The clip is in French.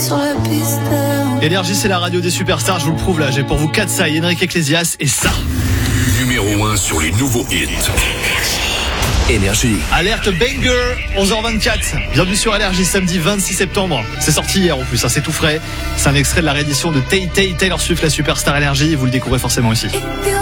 sur la piste. Énergie, c'est la radio des superstars, je vous le prouve là. J'ai pour vous Katsa, Enrique Iglesias et ça. Numéro 1 sur les nouveaux hits. Énergie. Alerte banger, 11h24. Bienvenue sur Énergie, samedi 26 septembre. C'est sorti hier en plus, c'est tout frais. C'est un extrait de la réédition de Tay Tay, Taylor Swift, la superstar Énergie. Vous le découvrez forcément ici.